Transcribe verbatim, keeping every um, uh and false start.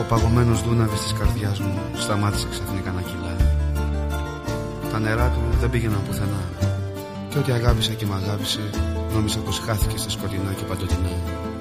παγωμένος δούναβης της καρδιάς μου σταμάτησε ξαφνικά να κυλά. Τα νερά του δεν πήγαιναν πουθενά και ό,τι αγάπησα και μ' αγάπησε νόμισα πως χάθηκε στα σκοτεινά και παντοτινά.